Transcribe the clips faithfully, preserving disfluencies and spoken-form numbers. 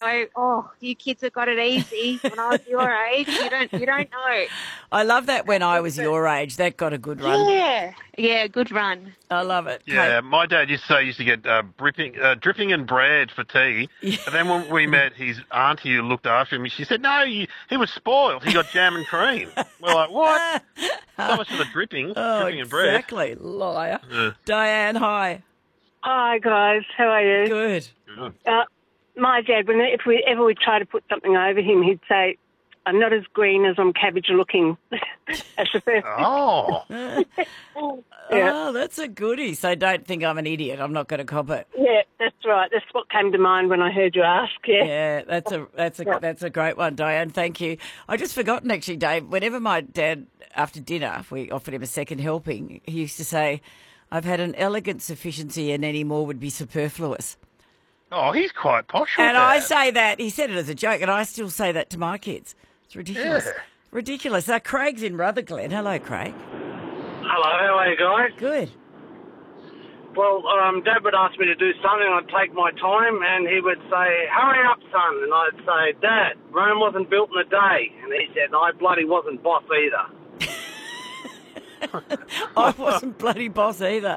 go, oh, you kids have got it easy. When I was your age, you don't, you don't know. I love that when I was your age. That got a good run. Yeah, yeah, good run. I love it. Yeah, Kate. my dad used to say he used to get uh, dripping, uh, dripping and bread for tea. Yeah. And then when we met his auntie who looked after him, she said, no, he, he was spoiled. He got jam and cream. We're like, what? So much for the dripping, Oh, dripping and bread. exactly. Liar. Yeah. Diane, hi. Hi guys, how are you? Good. Good. Uh, my dad, when if we ever we try to put something over him, he'd say, "I'm not as green as I'm cabbage looking." That's the first. Oh. Yeah. Oh, that's a goodie. So don't think I'm an idiot. I'm not going to cop it. Yeah, that's right. That's what came to mind when I heard you ask. Yeah. Yeah, that's a that's a that's a great one, Diane. Thank you. I just forgotten actually, Dave. Whenever my dad after dinner, if we offered him a second helping, he used to say, "I've had an elegant sufficiency, and any more would be superfluous." Oh, he's quite posh with And that. I say that he said it as a joke, and I still say that to my kids. It's ridiculous. Yeah. Ridiculous. Uh, Craig's in Rutherglen. Hello, Craig. Hello, how are you guys? Good. Well, um, Dad would ask me to do something, I'd take my time, and he would say, hurry up, son. And I'd say, Dad, Rome wasn't built in a day. And he said, I bloody wasn't boss either. I wasn't bloody boss either.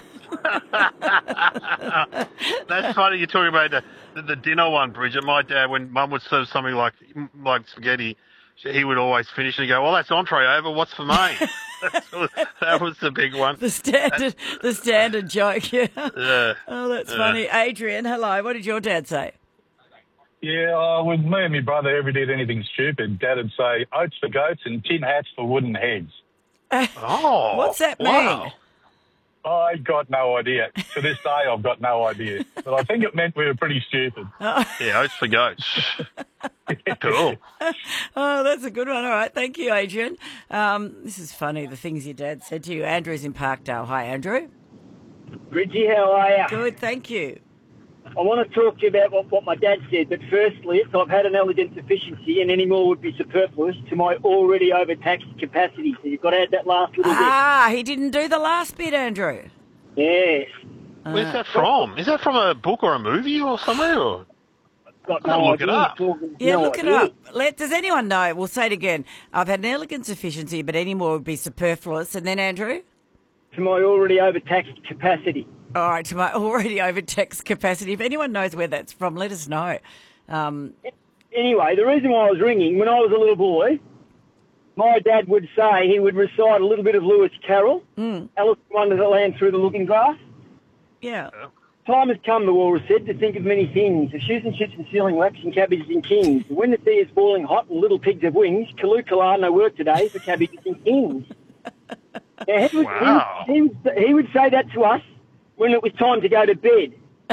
That's funny you're talking about the, the, the dinner one, Bridget. My dad, when Mum would serve something like like spaghetti, he would always finish and go, well, that's entree over, what's for main? That was the big one. The standard, the standard joke. Yeah. Yeah. Oh, that's Yeah. funny. Adrian, hello. What did your dad say? Yeah, uh, with me and my brother ever did anything stupid, Dad would say oats for goats and tin hats for wooden heads. Oh. What's that mean? wow. I got no idea. To this day, I've got no idea. But I think it meant we were pretty stupid. Yeah, oats for goats. Cool. Oh, that's a good one. All right. Thank you, Adrian. Um, this is funny, the things your dad said to you. Andrew's in Parkdale. Hi, Andrew. Bridgie, how are you? Good, thank you. I want to talk to you about what, what my dad said, but firstly, it's I've had an elegant sufficiency and any more would be superfluous to my already overtaxed capacity. So you've got to add that last little Ah, he didn't do the last bit, Andrew. bit. Yes. Where's that from? Is that from a book or a movie or somewhere? Or? Got I'll no look it idea. up. Talking- Yeah, no look it idea. up. Let, does anyone know? We'll say it again. I've had an elegant sufficiency, but any more would be superfluous. And then, Andrew? To my already overtaxed capacity. All right, to my already overtaxed capacity. If anyone knows where that's from, let us know. Um, Anyway, the reason why I was ringing, when I was a little boy, my dad would say he would recite a little bit of Lewis Carroll, mm, Alice in Wonderland through the looking glass. yeah. Time has come, the walrus said, to think of many things, of shoes and chips and sealing wax and cabbages and kings. When the sea is boiling hot and little pigs have wings, Kalu no work today for cabbages and kings. Now, he, would, Wow. he, he, would, he would say that to us when it was time to go to bed.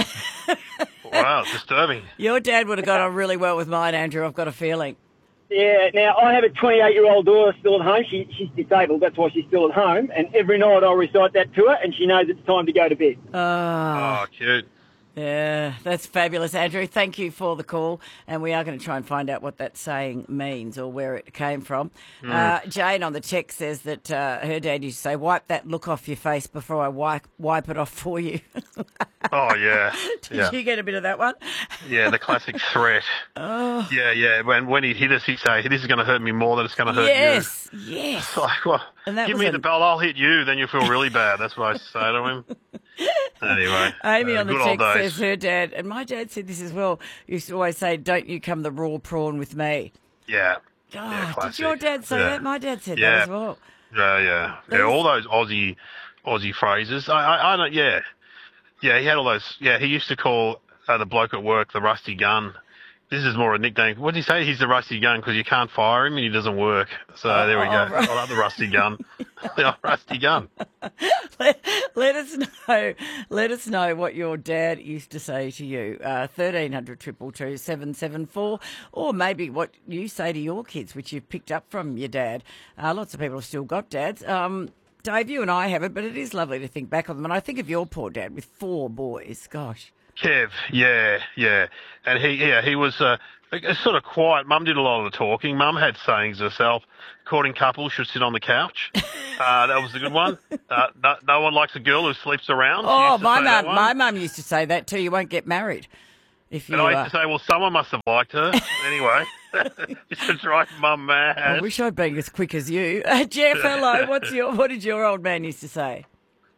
Wow, disturbing. Your dad would have got on really well with mine, Andrew. I've got a feeling. Yeah, now, I have a twenty-eight-year-old daughter still at home. She, she's disabled, that's why she's still at home. And every night I'll recite that to her, and she knows it's time to go to bed. Oh, Oh, cute. yeah, that's fabulous, Andrew. Thank you for the call. And we are going to try and find out what that saying means or where it came from. Uh, Jane on the text says that uh, her dad used to say, wipe that look off your face before I wipe, wipe it off for you. Oh, yeah. Did Yeah. you get a bit of that one? Yeah, the classic threat. Oh, Yeah, yeah. When when he'd hit us, he'd say, this is going to hurt me more than it's going to hurt yes, you. yes. It's like, well, And that give was me a- the belt, I'll hit you, then you'll feel really bad. That's what I say to him. Anyway. Amy uh, on the good old text days. says her dad, and my dad said this as well, used to always say, don't you come the raw prawn with me. Yeah. God, Yeah, did classic. your dad say Yeah. that? My dad said Yeah. that as well. Yeah, yeah. Those- Yeah, all those Aussie Aussie phrases. I, I, I don't, yeah. Yeah, he had all those, yeah, he used to call uh, the bloke at work the rusty gun. This is more a nickname. What did he say? He's the rusty gun because you can't fire him and he doesn't work. So there we oh, go. right. I love the rusty gun. The old rusty gun. let, let us know. Let us know what your dad used to say to you. Uh, thirteen hundred triple two seven seven four, or maybe what you say to your kids, which you've picked up from your dad. Uh, lots of people have still got dads. Um, Dave, you and I haven't, but it is lovely to think back on them. And I think of your poor dad with four boys. Gosh. Kev, yeah, yeah. And he, yeah, he was uh, sort of quiet. Mum did a lot of the talking. Mum had sayings herself. Courting couples should sit on the couch. Uh, that was a good one. Uh, no, no one likes a girl who sleeps around. She Oh, used to my say that mum, one. my mum used to say that too. You won't get married. If you, And I uh, used to say, well, someone must have liked her. Anyway, just to drive mum mad. I wish I'd been as quick as you. Uh, Jeff, hello. What's your What did your old man used to say?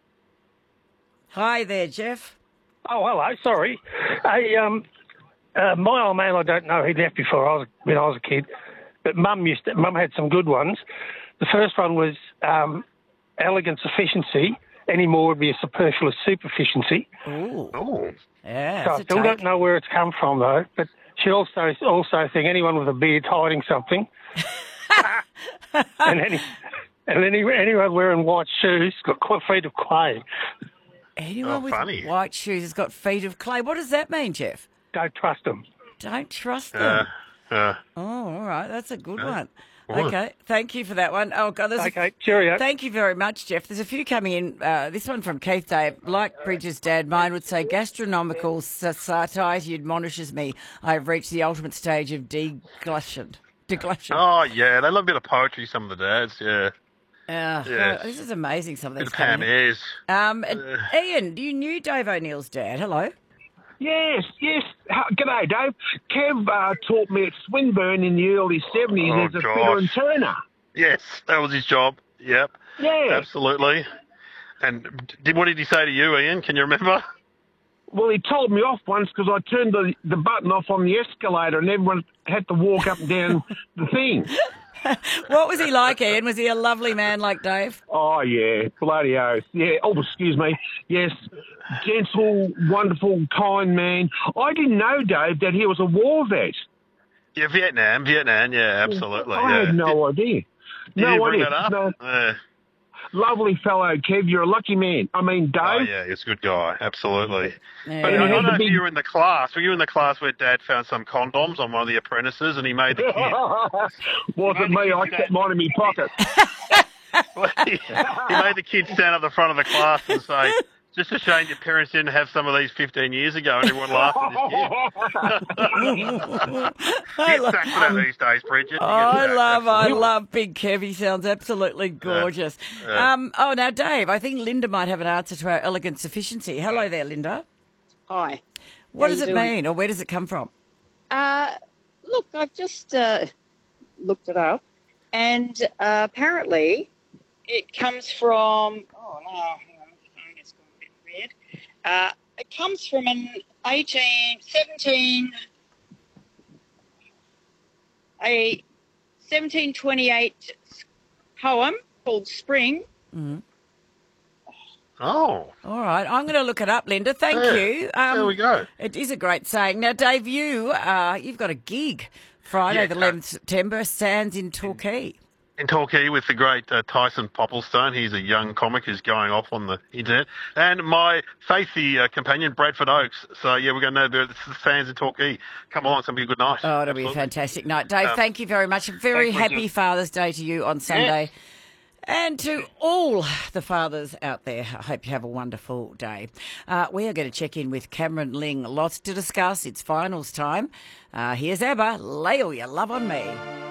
Hi there, Jeff. Oh, hello. Sorry. Hey, um, uh, my old man, I don't know. He left before I was when I was a kid, but Mum used to, Mum had some good ones. The first one was um, elegance efficiency. Any more would be a superfluous superficiency. Ooh. Oh. Yeah. So I that's a still take. don't know where it's come from though. But she also also think anyone with a beard's hiding something. and any and any, anyone wearing white shoes got quite feet of clay. Anyone Oh, with funny. white shoes has got feet of clay. What does that mean, Jeff? Don't trust them. Don't trust Uh, them. uh, Oh, all right. That's a good one. Good. Okay. Thank you for that one. Oh, God. There's a- Okay, cheerio. Thank you very much, Jeff. There's a few coming in. Uh, this one from Keith Dave. Like Bridget's dad, mine would say, gastronomical satiety admonishes me. I have reached the ultimate stage of deglution. Deglution. oh, yeah. They love a bit of poetry, some of the dads. Yeah. Uh, yes. This is amazing, some of Bit these of Pam coming in. Ayres. Um, and Ian, you knew Dave O'Neill's dad. Hello. Yes, yes. How, g'day, Dave. Kev uh, taught me at Swinburne in the early seventies Oh, as a gosh. fitter and turner. Yes, that was his job. Yep. Yeah. Absolutely. And did, what did he say to you, Ian? Can you remember? Well, he told me off once because I turned the, the button off on the escalator and everyone had to walk up and down the thing. What was he like, Ian? Was he a lovely man like Dave? Oh, yeah. Bloody oath. Yeah. Oh, excuse me. Yes. Gentle, wonderful, kind man. I didn't know, Dave, that he was a war vet. Yeah, Vietnam, Vietnam. Yeah, absolutely. I yeah. had no idea. Did no you bring idea. that up? No. Yeah. Lovely fellow, Kev. You're a lucky man. I mean, Dave. Oh, yeah, he's a good guy. Absolutely. Yeah. But he I had don't know the if big- you were in the class. Were you in the class where Dad found some condoms on one of the apprentices and he made the kid? Wasn't me. I kept mine in my pocket. he, he made the kid stand up the front of the class and say, just a shame your parents didn't have some of these fifteen years ago, and everyone laughed at this kid. I Get love, sacked for that these days, Bridget. You get I sacked, love, I absolutely. love Big Kev. He sounds absolutely gorgeous. Um, oh, now, Dave, I think Linda might have an answer to our elegant sufficiency. Hello there, Linda. Hi. What How does you it doing? mean, or where does it come from? Uh, look, I've just uh, looked it up, and uh, apparently it comes from. Oh no, hang on, the phone has gone a bit weird. Uh, it comes from an eighteen, seventeen, a seventeen twenty-eight poem called Spring. Mm-hmm. Oh. All right, I'm going to look it up, Linda. Thank Yeah, you. Um, there we go. It is a great saying. Now, Dave, you uh, you've got a gig Friday, Yeah, the eleventh of September, Sands in Torquay. In Torquay with the great uh, Tyson Popplestone. He's a young comic who's going off on the internet. And my faithy uh, companion, Bradford Oakes. So, yeah, we're going to know the fans in Torquay. Come along, it's going to be a good night. Oh, it'll be a Absolutely. fantastic night. Dave, Um, thank you very much. A very thanks, happy Bridget. Father's Day to you on Sunday. And to all the fathers out there, I hope you have a wonderful day. Uh, we are going to check in with Cameron Ling. Lots to discuss. It's finals time. Uh, here's ABBA, Lay All Your Love on Me.